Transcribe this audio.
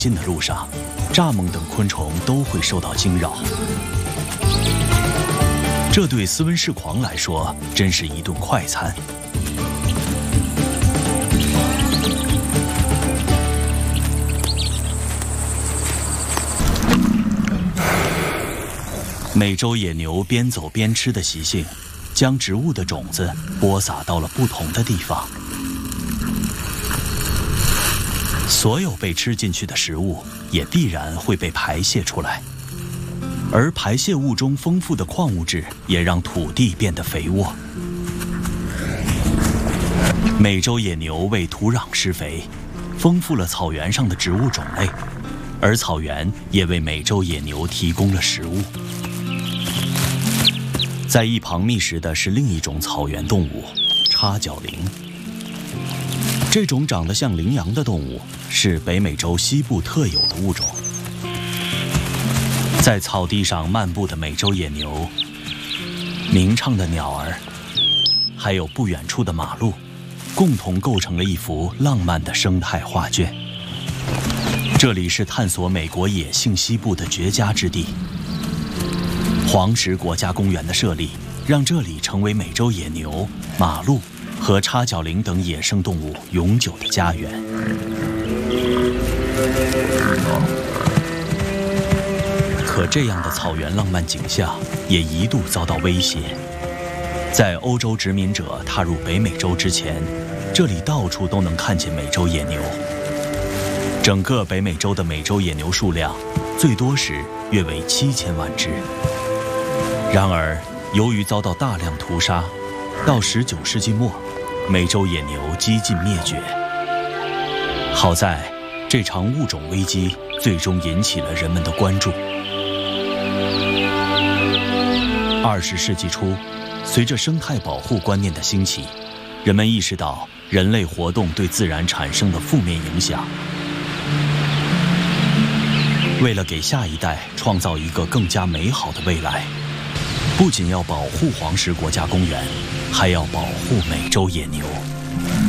进的路上，蚱蜢等昆虫都会受到惊扰。这对斯温氏狂来说，真是一顿快餐。美洲野牛边走边吃的习性，将植物的种子播撒到了不同的地方。所有被吃进去的食物也必然会被排泄出来，而排泄物中丰富的矿物质也让土地变得肥沃。美洲野牛为土壤施肥，丰富了草原上的植物种类，而草原也为美洲野牛提供了食物。在一旁觅食的是另一种草原动物——叉角羚。这种长得像羚羊的动物是北美洲西部特有的物种。在草地上漫步的美洲野牛，鸣唱的鸟儿，还有不远处的马路，共同构成了一幅浪漫的生态画卷。这里是探索美国野性西部的绝佳之地。黄石国家公园的设立，让这里成为美洲野牛、马鹿和叉角羚等野生动物永久的家园。可这样的草原浪漫景象也一度遭到威胁。在欧洲殖民者踏入北美洲之前，这里到处都能看见美洲野牛。整个北美洲的美洲野牛数量，最多时约为7000万只。然而，由于遭到大量屠杀，到19世纪末，美洲野牛几近灭绝。好在，这场物种危机最终引起了人们的关注。20世纪初，随着生态保护观念的兴起，人们意识到人类活动对自然产生的负面影响。为了给下一代创造一个更加美好的未来，不仅要保护黄石国家公园，还要保护美洲野牛。